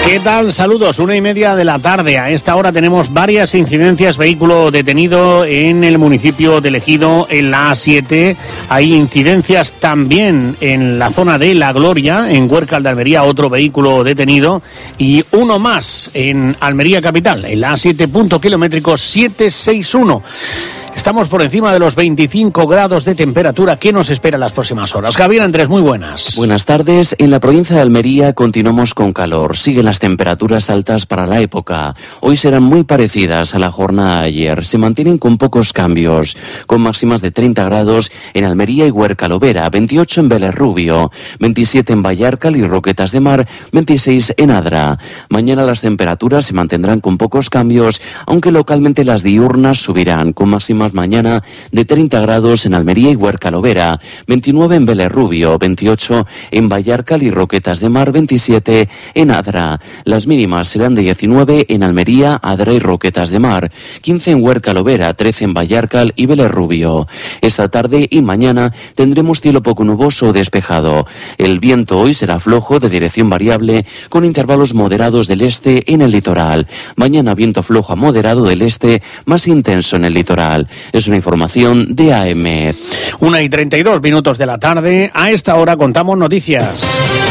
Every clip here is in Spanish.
¿Qué tal? Saludos, 1:30 de la tarde. A esta hora tenemos varias incidencias. Vehículo detenido en el municipio de Ejido, en la A7. Hay incidencias también en la zona de La Gloria, en Huércal de Almería, otro vehículo detenido. Y uno más en Almería Capital, en la A7, punto kilométrico 761. Estamos por encima de los 25 grados de temperatura. ¿Qué nos espera en las próximas horas? Javier Andrés, muy buenas. Buenas tardes. En la provincia de Almería continuamos con calor. Siguen las temperaturas altas para la época. Hoy serán muy parecidas a la jornada de ayer. Se mantienen con pocos cambios, con máximas de 30 grados en Almería y Huércal Overa, 28 en Vélez Rubio, 27 en Vallarcal y Roquetas de Mar, 26 en Adra. Mañana las temperaturas se mantendrán con pocos cambios, aunque localmente las diurnas subirán, con máximas mañana de 30 grados en Almería y Huércal Overa, 29 en Vélez Rubio, 28 en Vallarcal y Roquetas de Mar, 27 en Adra. Las mínimas serán de 19 en Almería, Adra y Roquetas de Mar, 15 en Huércal Overa, 13 en Vallarcal y Vélez Rubio. Esta tarde y mañana tendremos cielo poco nuboso o despejado. El viento hoy será flojo, de dirección variable, con intervalos moderados del este en el litoral. Mañana viento flojo a moderado del este, más intenso en el litoral. Es una información de AEMET. 1:32 de la tarde. A esta hora contamos noticias.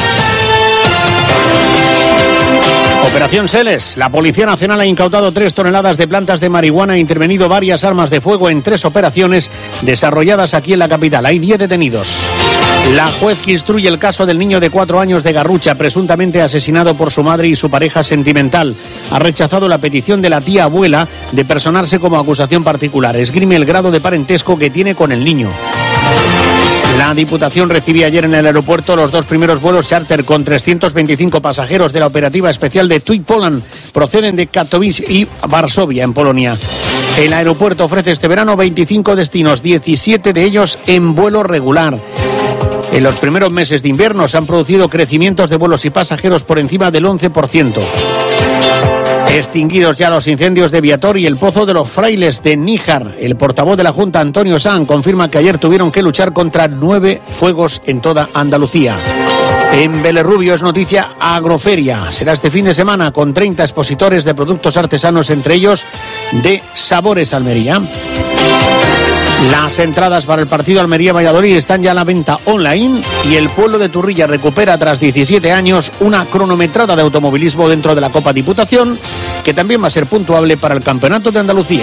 Operación Seles. La Policía Nacional ha incautado 3 toneladas de plantas de marihuana e intervenido varias armas de fuego en 3 operaciones desarrolladas aquí en la capital. Hay 10 detenidos. La juez que instruye el caso del niño de 4 años de Garrucha, presuntamente asesinado por su madre y su pareja sentimental, ha rechazado la petición de la tía abuela de personarse como acusación particular. Esgrime el grado de parentesco que tiene con el niño. La Diputación recibía ayer en el aeropuerto los 2 primeros vuelos charter con 325 pasajeros de la operativa especial de TUI Poland. Proceden de Katowice y Varsovia, en Polonia. El aeropuerto ofrece este verano 25 destinos, 17 de ellos en vuelo regular. En los primeros meses de invierno se han producido crecimientos de vuelos y pasajeros por encima del 11%. Extinguidos ya los incendios de Viator y el Pozo de los Frailes de Níjar. El portavoz de la Junta, Antonio Sanz, confirma que ayer tuvieron que luchar contra 9 fuegos en toda Andalucía. En Vélez Rubio es noticia Agroferia. Será este fin de semana con 30 expositores de productos artesanos, entre ellos de Sabores Almería. Las entradas para el partido Almería-Valladolid están ya a la venta online y el pueblo de Turrilla recupera tras 17 años una cronometrada de automovilismo dentro de la Copa Diputación, que también va a ser puntuable para el Campeonato de Andalucía.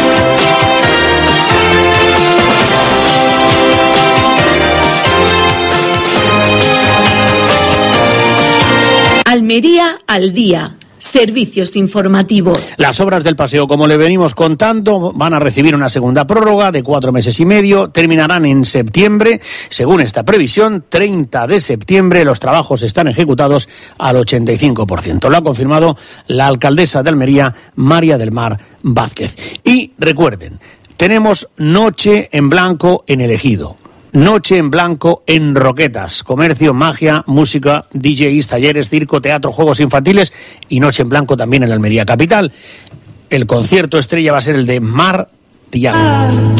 Almería al día. Servicios informativos. Las obras del paseo, como le venimos contando, van a recibir una segunda prórroga de 4 meses y medio. Terminarán en septiembre. Según esta previsión, 30 de septiembre, los trabajos están ejecutados al 85%. Lo ha confirmado la alcaldesa de Almería, María del Mar Vázquez. Y recuerden, tenemos Noche en Blanco en el Ejido. Noche en Blanco en Roquetas. Comercio, magia, música, DJs, talleres, circo, teatro, juegos infantiles y Noche en Blanco también en la Almería Capital. El concierto estrella va a ser el de Mar Tiago.